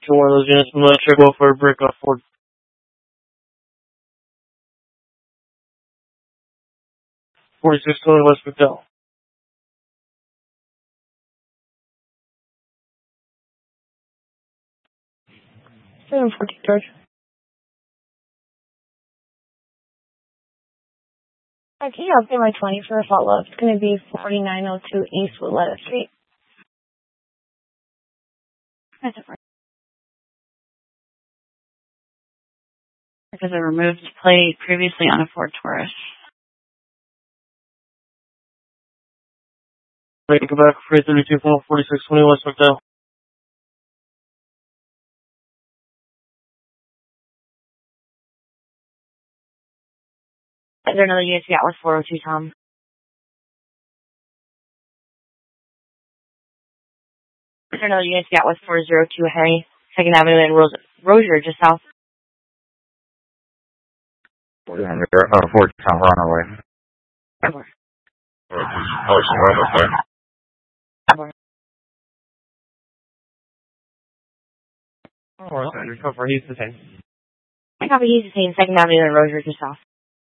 to one of those units from Electric Welfare Brick off Ford. $4620 West McDowell. 714 George. Can you update my 20 for a follow-up? It's going to be 4902 East Willetta Street. That's it. Because I removed plate previously on a Ford Taurus. Ready to go back for 32 4620 West McDowell. Is there another unit got with 402 Tom? Is there another unit got with 402 Harry, 2nd Avenue and Rozier, just south? 40 Tom, we're on our way. Over. Alright, cover, he's the same. I copy, he's the same, 2nd Avenue and Rozier, just south.